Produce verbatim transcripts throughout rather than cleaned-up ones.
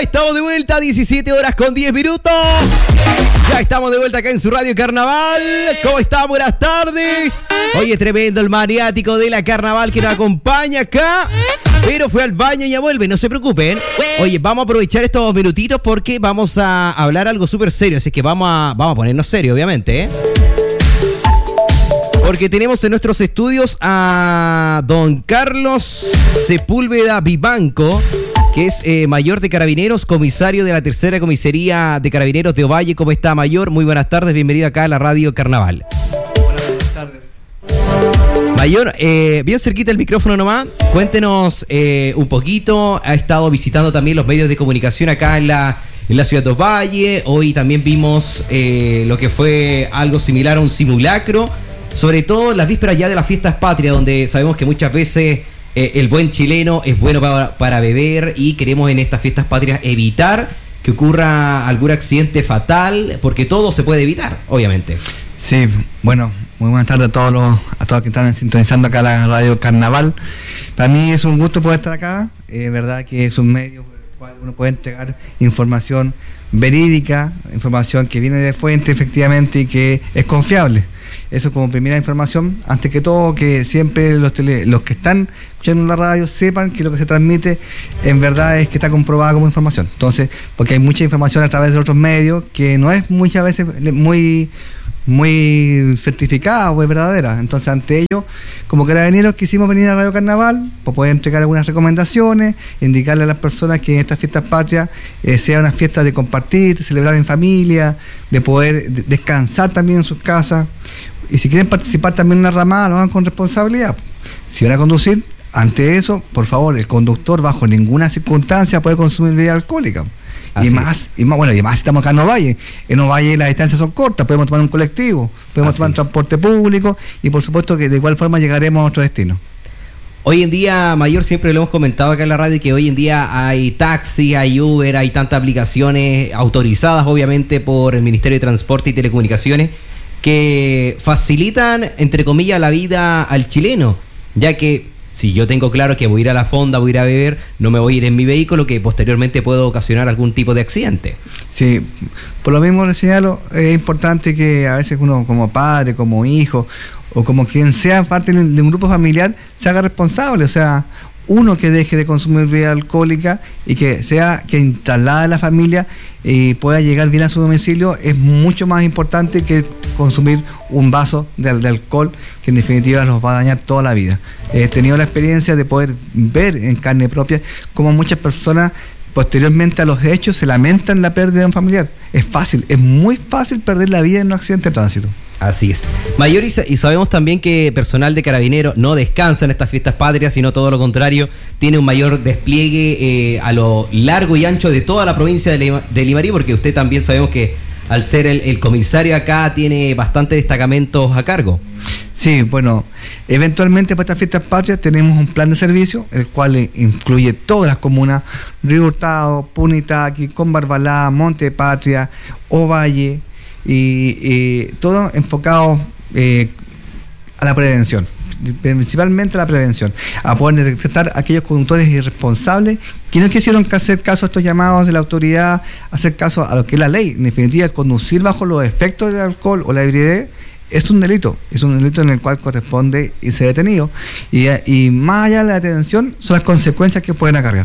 estamos de vuelta, diecisiete horas con diez minutos. Ya estamos de vuelta acá en su radio Carnaval. ¿Cómo está? Buenas tardes. Oye, tremendo el maniático de la Carnaval que nos acompaña acá, pero fue al baño y ya vuelve, no se preocupen. Oye, vamos a aprovechar estos minutitos porque vamos a hablar algo súper serio, así que vamos a, vamos a ponernos serios, obviamente, ¿eh? Porque tenemos en nuestros estudios a don Carlos Sepúlveda Vivanco, que es eh, mayor de Carabineros, comisario de la tercera comisaría de Carabineros de Ovalle. ¿Cómo está, mayor? Muy buenas tardes, bienvenido acá a la radio Carnaval. Hola, buenas tardes. Mayor, eh, bien cerquita el micrófono nomás, cuéntenos eh, un poquito. Ha estado visitando también los medios de comunicación acá en la, en la ciudad de Ovalle. Hoy también vimos eh, lo que fue algo similar a un simulacro, sobre todo las vísperas ya de las fiestas patrias, donde sabemos que muchas veces eh, el buen chileno es bueno para, para beber, y queremos en estas fiestas patrias evitar que ocurra algún accidente fatal, porque todo se puede evitar, obviamente. Sí, bueno, muy buenas tardes a todos los a todos que están sintonizando acá la radio Carnaval. Para mí es un gusto poder estar acá. Es eh, verdad que es un medio por el cual uno puede entregar información verídica, información que viene de fuente efectivamente y que es confiable. Eso como primera información. Antes que todo, que siempre los tele, los que están escuchando la radio sepan que lo que se transmite en verdad es que está comprobada como información. Entonces, porque hay mucha información a través de otros medios que no es muchas veces muy muy certificada o es verdadera. Entonces, ante ello, como Carabineros quisimos venir a Radio Carnaval para poder entregar algunas recomendaciones, indicarle a las personas que en estas fiestas patrias eh, sea una fiesta de compartir, de celebrar en familia, de poder de- descansar también en sus casas. Y si quieren participar también en la ramada, lo hagan con responsabilidad. Si van a conducir, ante eso, por favor, el conductor bajo ninguna circunstancia puede consumir bebida alcohólica. Así y más, es. y más, bueno, y además estamos acá en Ovalle. En Ovalle las distancias son cortas, podemos tomar un colectivo, podemos Así tomar un es. transporte público, y por supuesto que de igual forma llegaremos a nuestro destino. Hoy en día, mayor, siempre lo hemos comentado acá en la radio, que hoy en día hay taxi, hay Uber, hay tantas aplicaciones autorizadas obviamente por el Ministerio de Transporte y Telecomunicaciones que facilitan, entre comillas, la vida al chileno, ya que si yo tengo claro que voy a ir a la fonda, voy a ir a beber, no me voy a ir en mi vehículo, que posteriormente puedo ocasionar algún tipo de accidente. Sí, por lo mismo les señalo, es importante que a veces uno como padre, como hijo, o como quien sea parte de un grupo familiar, se haga responsable. O sea, uno que deje de consumir bebida alcohólica y que sea quien traslade a la familia y pueda llegar bien a su domicilio, es mucho más importante que consumir un vaso de, de alcohol, que en definitiva los va a dañar toda la vida. He tenido la experiencia de poder ver en carne propia cómo muchas personas posteriormente a los hechos se lamentan la pérdida de un familiar. Es fácil, es muy fácil perder la vida en un accidente de tránsito. Así es. Mayor, y, sa- y sabemos también que personal de Carabineros no descansa en estas fiestas patrias, sino todo lo contrario, tiene un mayor despliegue eh, a lo largo y ancho de toda la provincia de, Lima, de Limarí, porque usted también sabemos que al ser el, el comisario acá tiene bastantes destacamentos a cargo. Sí, bueno, eventualmente para estas fiestas patrias tenemos un plan de servicio, el cual eh, incluye todas las comunas: Río Hurtado, Punitaqui, Combarbalá, Monte Patria, Ovalle, y eh, todo enfocado eh, a la prevención, principalmente a la prevención, a poder detectar a aquellos conductores irresponsables que no quisieron hacer caso a estos llamados de la autoridad, hacer caso a lo que es la ley. En definitiva, conducir bajo los efectos del alcohol o la ebriedad es un delito, es un delito en el cual corresponde irse detenido, y, y más allá de la detención son las consecuencias que pueden acarrear.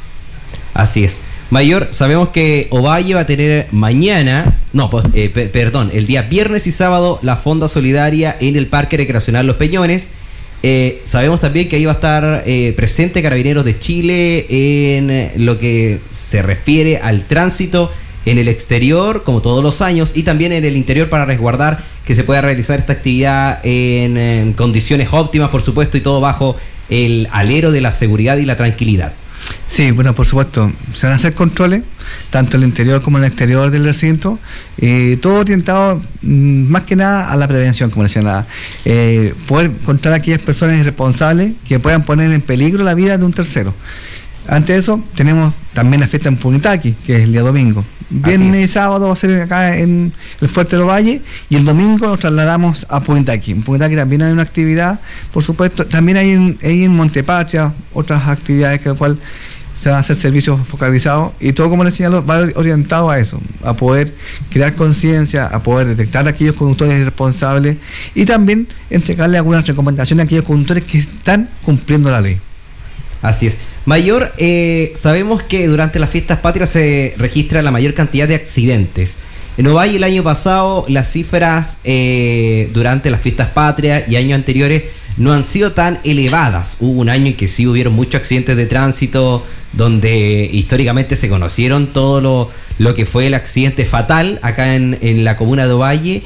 Así es. Mayor, sabemos que Ovalle va a tener mañana, no, pues, eh, pe- perdón, el día viernes y sábado la Fonda Solidaria en el Parque Recreacional Los Peñones. Eh, sabemos también que ahí va a estar eh, presente Carabineros de Chile en eh, lo que se refiere al tránsito en el exterior, como todos los años, y también en el interior para resguardar que se pueda realizar esta actividad en, en condiciones óptimas, por supuesto, y todo bajo el alero de la seguridad y la tranquilidad. Sí, bueno, por supuesto, se van a hacer controles, tanto en el interior como en el exterior del recinto, eh, todo orientado mm, más que nada a la prevención, como decía nada, eh, poder encontrar a aquellas personas irresponsables que puedan poner en peligro la vida de un tercero. Ante eso, tenemos también la fiesta en Punitaqui, que es el día domingo. Viernes y sábado va a ser acá en el Fuerte del Ovalle, y el domingo nos trasladamos a Punitaqui. En Punitaqui también hay una actividad, por supuesto, también hay en, hay en Montepatria otras actividades que, cual, se van a hacer servicios focalizados y todo, como les señalo, va orientado a eso, a poder crear conciencia, a poder detectar a aquellos conductores irresponsables y también entregarle algunas recomendaciones a aquellos conductores que están cumpliendo la ley. Así es. Mayor, eh, sabemos que durante las fiestas patrias se registra la mayor cantidad de accidentes. En Ovalle el año pasado las cifras eh, durante las fiestas patrias y años anteriores no han sido tan elevadas. Hubo un año en que sí hubieron muchos accidentes de tránsito, donde históricamente se conocieron todo lo, lo que fue el accidente fatal acá en, en la comuna de Ovalle,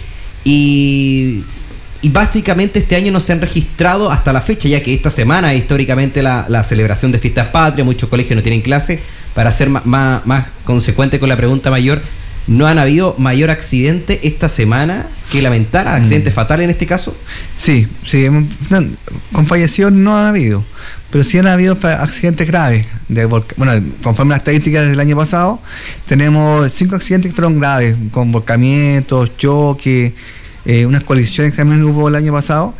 y, y básicamente este año no se han registrado hasta la fecha, ya que esta semana es históricamente la, la celebración de fiestas patrias, muchos colegios no tienen clase. Para ser más, más, más consecuente con la pregunta, Mayor, ¿no han habido mayor accidente esta semana que lamentar, accidente mm. fatal en este caso? Sí, sí, no, con fallecidos no han habido, pero sí han habido accidentes graves. De, bueno, conforme a las estadísticas del año pasado, tenemos cinco accidentes que fueron graves, con volcamientos, choques, eh, unas colisiones que también hubo el año pasado,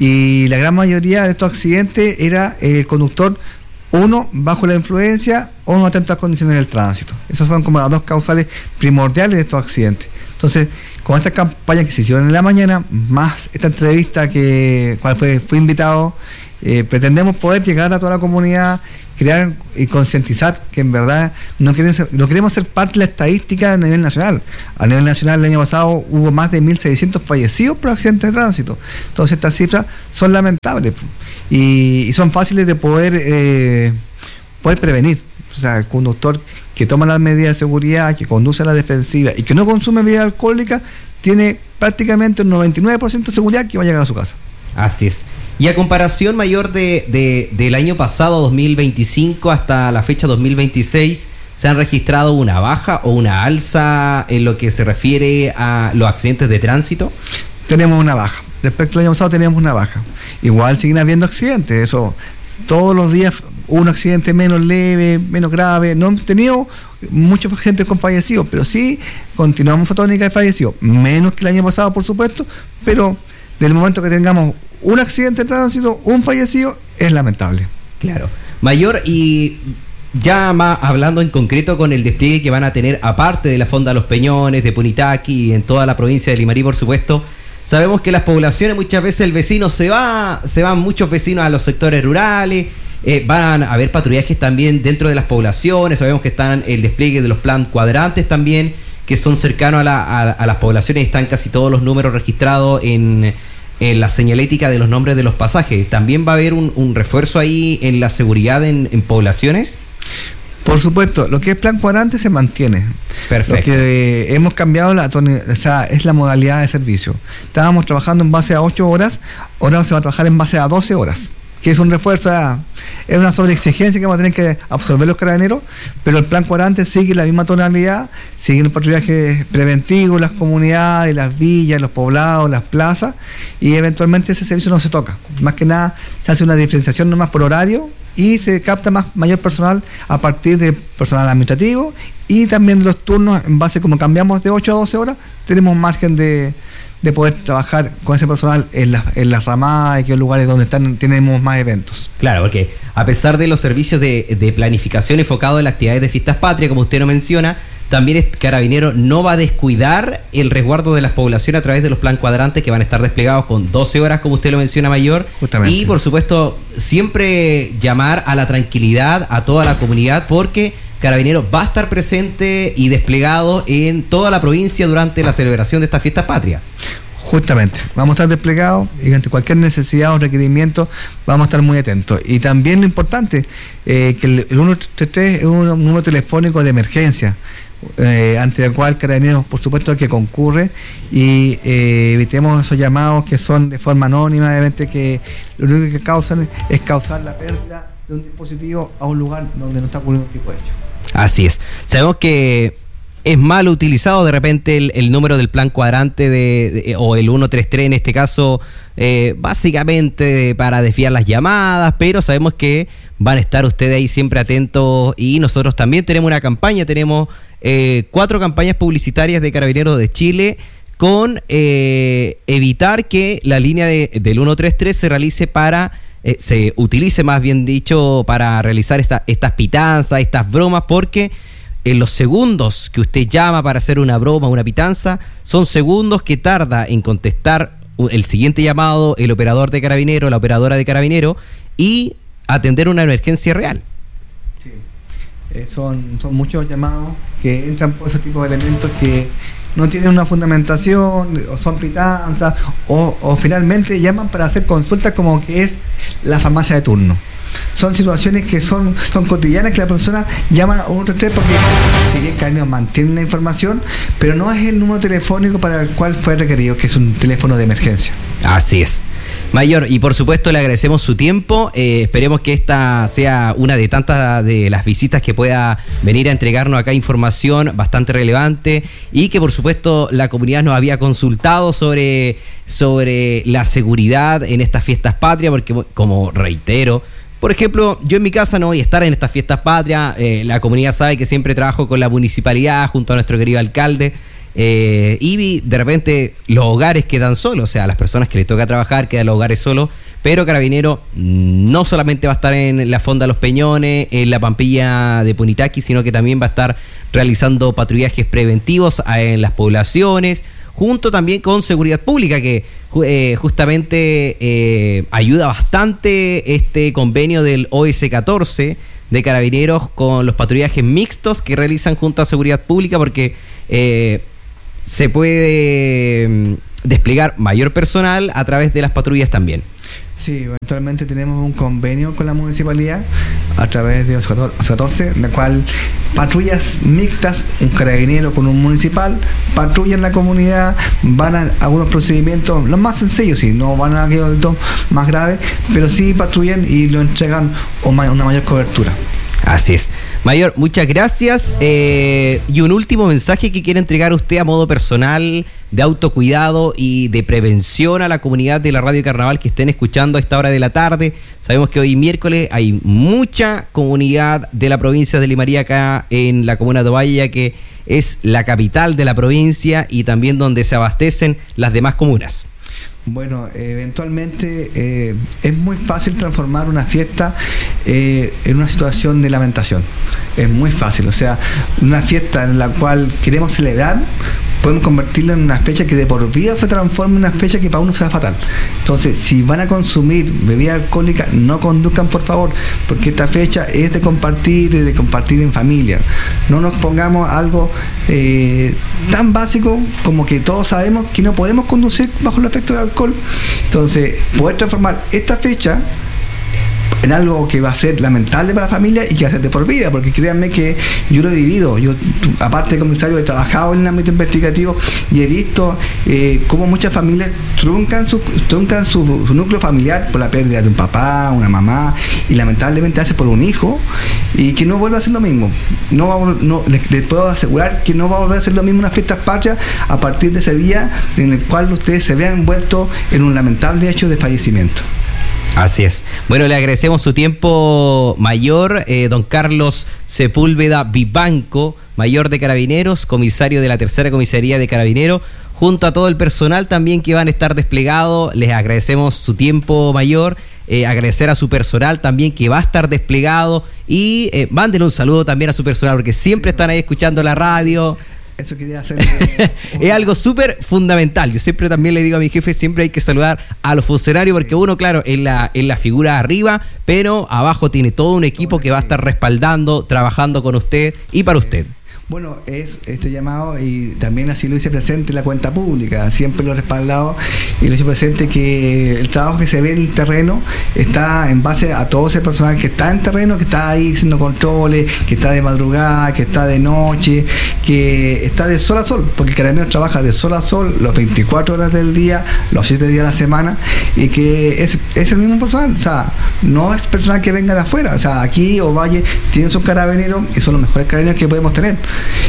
y la gran mayoría de estos accidentes era el conductor, uno, bajo la influencia, o no atento a las condiciones del tránsito. Esas fueron como las dos causales primordiales de estos accidentes. Entonces, con esta campaña que se hicieron en la mañana, más esta entrevista que cual fue, fui invitado, eh, pretendemos poder llegar a toda la comunidad, crear y concientizar que en verdad no queremos, ser, no queremos ser parte de la estadística a nivel nacional. A nivel nacional el año pasado hubo más de mil seiscientos fallecidos por accidentes de tránsito. Entonces estas cifras son lamentables y, y son fáciles de poder, eh, poder prevenir. O sea, el conductor que toma las medidas de seguridad, que conduce a la defensiva y que no consume bebida alcohólica, tiene prácticamente un noventa y nueve por ciento de seguridad que va a llegar a su casa. Así es. Y a comparación, Mayor, de, de del año pasado, dos mil veinticinco, hasta la fecha dos mil veintiséis, ¿se han registrado una baja o una alza en lo que se refiere a los accidentes de tránsito? Tenemos una baja. Respecto al año pasado tenemos una baja. Igual siguen habiendo accidentes. Eso, todos los días un accidente menos leve, menos grave. No hemos tenido muchos accidentes con fallecidos, pero sí continuamos fotónica de fallecidos. Menos que el año pasado, por supuesto, pero del momento que tengamos un accidente de tránsito, un fallecido, es lamentable. Claro. Mayor, y ya más hablando en concreto con el despliegue que van a tener, aparte de la Fonda Los Peñones, de Punitaqui y en toda la provincia de Limarí, por supuesto, sabemos que las poblaciones, muchas veces el vecino se va, se van muchos vecinos a los sectores rurales, eh, van a haber patrullajes también dentro de las poblaciones, sabemos que están el despliegue de los plan cuadrantes también, que son cercanos a, la, a, a las poblaciones, están casi todos los números registrados en, en la señalética de los nombres de los pasajes. ¿También va a haber un, un refuerzo ahí en la seguridad en, en poblaciones? Por supuesto, lo que es plan cuadrante se mantiene. Perfecto. Lo que eh, hemos cambiado, la, o sea, es la modalidad de servicio. Estábamos trabajando en base a ocho horas, ahora se va a trabajar en base a doce horas, que es un refuerzo, es una sobreexigencia que vamos a tener que absorber los carabineros, pero el plan cuadrante sigue la misma tonalidad, sigue el patrullaje preventivo, las comunidades, las villas, los poblados, las plazas, y eventualmente ese servicio no se toca. Más que nada se hace una diferenciación nomás por horario y se capta más mayor personal a partir del personal administrativo y también de los turnos, en base, como cambiamos de ocho a doce horas, tenemos margen de, de poder trabajar con ese personal en las, en las ramadas, en aquellos lugares donde están, tenemos más eventos. Claro, porque a pesar de los servicios de, de planificación enfocados en las actividades de fiestas patrias, como usted lo menciona, también el Carabinero no va a descuidar el resguardo de las poblaciones a través de los plan cuadrantes que van a estar desplegados con doce horas, como usted lo menciona, Mayor. Justamente. Y por supuesto, siempre llamar a la tranquilidad a toda la comunidad, porque Carabinero va a estar presente y desplegado en toda la provincia durante la celebración de estas fiestas patrias. Justamente, vamos a estar desplegados y ante cualquier necesidad o requerimiento vamos a estar muy atentos. Y también lo importante, eh, que el, el uno tres tres es un número telefónico de emergencia, eh, ante el cual Carabineros, por supuesto, que concurre y eh, evitemos esos llamados que son de forma anónima, obviamente, que lo único que causan es causar la pérdida de un dispositivo a un lugar donde no está ocurriendo un tipo de hecho. Así es. Sabemos que es mal utilizado de repente el, el número del plan cuadrante de, de, o el uno tres tres en este caso, eh, básicamente para desviar las llamadas, pero sabemos que van a estar ustedes ahí siempre atentos, y nosotros también tenemos una campaña, tenemos eh, cuatro campañas publicitarias de Carabineros de Chile con eh, evitar que la línea de, del uno tres tres se realice para eh, se utilice, más bien dicho, para realizar esta, estas pitanzas, estas bromas, porque en los segundos que usted llama para hacer una broma, una pitanza, son segundos que tarda en contestar el siguiente llamado, el operador de carabinero, la operadora de carabinero, y atender una emergencia real. Sí. Eh, son, son muchos llamados que entran por ese tipo de elementos que no tienen una fundamentación, o son pitanzas, o, o finalmente llaman para hacer consultas como que es la farmacia de turno. Son situaciones que son, son cotidianas, que la persona llama a un tres porque si bien Carabineros mantiene la información, pero no es el número telefónico para el cual fue requerido, que es un teléfono de emergencia. Así es. Mayor, y por supuesto le agradecemos su tiempo, eh, esperemos que esta sea una de tantas de las visitas que pueda venir a entregarnos acá información bastante relevante, y que por supuesto la comunidad nos había consultado sobre, sobre la seguridad en estas fiestas patrias, porque como reitero, por ejemplo, yo en mi casa no voy a estar en estas fiestas patrias, eh, la comunidad sabe que siempre trabajo con la municipalidad junto a nuestro querido alcalde. Eh, y de repente los hogares quedan solos, o sea, las personas que les toca trabajar quedan los hogares solos, pero Carabinero no solamente va a estar en la Fonda Los Peñones, en la Pampilla de Punitaqui, sino que también va a estar realizando patrullajes preventivos en las poblaciones, junto también con Seguridad Pública, que eh, justamente eh, ayuda bastante este convenio del O S catorce de Carabineros con los patrullajes mixtos que realizan junto a Seguridad Pública, porque eh, se puede desplegar mayor personal a través de las patrullas también. Sí, actualmente tenemos un convenio con la municipalidad a través de O S catorce, en la cual patrullas mixtas, un carabinero con un municipal, patrullan la comunidad, van a algunos procedimientos, los más sencillos, sí, no van a aquellos más graves, pero sí patrullan y lo entregan una mayor cobertura. Así es. Mayor, muchas gracias. Eh, y un último mensaje que quiere entregar usted a modo personal, de autocuidado y de prevención a la comunidad de la Radio Carnaval que estén escuchando a esta hora de la tarde. Sabemos que hoy miércoles hay mucha comunidad de la provincia de Limarí acá en la comuna de Ovalle, ya que es la capital de la provincia y también donde se abastecen las demás comunas. Bueno, eventualmente eh, es muy fácil transformar una fiesta eh, en una situación de lamentación. Es muy fácil, o sea, una fiesta en la cual queremos celebrar, podemos convertirla en una fecha que de por vida se transforme en una fecha que para uno sea fatal. Entonces, si van a consumir bebida alcohólica, no conduzcan, por favor, porque esta fecha es de compartir, de compartir en familia. No nos pongamos algo eh, tan básico como que todos sabemos que no podemos conducir bajo el efecto del alcohol. Entonces, poder transformar esta fecha en algo que va a ser lamentable para la familia y que va a ser de por vida, porque créanme que yo lo he vivido. Yo, aparte de comisario, he trabajado en el ámbito investigativo y he visto eh, cómo muchas familias truncan, su, truncan su, su núcleo familiar por la pérdida de un papá, una mamá, y lamentablemente hace por un hijo, y que no vuelva a ser lo mismo. No, va, no les, les puedo asegurar que no va a volver a ser lo mismo unas fiestas patrias a partir de ese día en el cual ustedes se vean envueltos en un lamentable hecho de fallecimiento. Así es. Bueno, le agradecemos su tiempo, mayor, eh, don Carlos Sepúlveda Vivanco, mayor de Carabineros, comisario de la tercera comisaría de Carabineros, junto a todo el personal también que van a estar desplegados. Les agradecemos su tiempo, mayor, eh, agradecer a su personal también que va a estar desplegado, y eh, mándenle un saludo también a su personal, porque siempre están ahí escuchando la radio. Eso quería hacer. Es algo súper fundamental. Yo siempre también le digo a mi jefe, siempre hay que saludar a los funcionarios, porque uno, claro, es la, es la figura arriba, pero abajo tiene todo un equipo que va a estar respaldando, trabajando con usted y para usted. Bueno, es este llamado, y también así lo hice presente la cuenta pública, siempre lo he respaldado y lo hice presente, que el trabajo que se ve en el terreno está en base a todo ese personal que está en terreno, que está ahí haciendo controles, que está de madrugada, que está de noche, que está de sol a sol, porque el carabinero trabaja de sol a sol las veinticuatro horas del día, los siete días de la semana, y que es, es el mismo personal, o sea, no es personal que venga de afuera, o sea, aquí Ovalle tiene sus carabineros y son los mejores carabineros que podemos tener.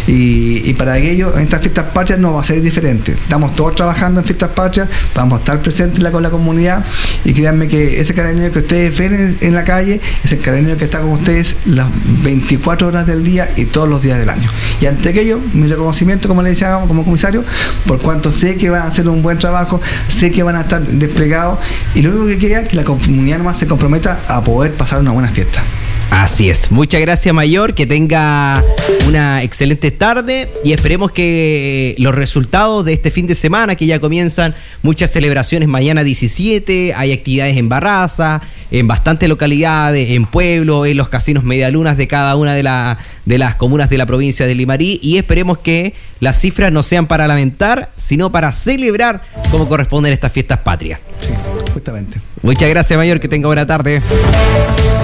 Y, y para ello, en estas fiestas patrias no va a ser diferente. Estamos todos trabajando en fiestas patrias, vamos a estar presentes la, con la comunidad, y créanme que ese carabinero que ustedes ven en, en la calle es el carabinero que está con ustedes las veinticuatro horas del día y todos los días del año. Y ante aquello, mi reconocimiento, como le decía, como comisario, por cuanto sé que van a hacer un buen trabajo, sé que van a estar desplegados, y lo único que queda es que la comunidad nomás se comprometa a poder pasar una buena fiesta. Así es. Muchas gracias, Mayor. Que tenga una excelente tarde y esperemos que los resultados de este fin de semana, que ya comienzan muchas celebraciones mañana diecisiete, hay actividades en Barraza, en bastantes localidades, en Pueblo, en los casinos medialunas de cada una de, la, de las comunas de la provincia de Limarí, y esperemos que las cifras no sean para lamentar, sino para celebrar como corresponden estas fiestas patrias. Sí, justamente. Muchas gracias, Mayor. Que tenga buena tarde.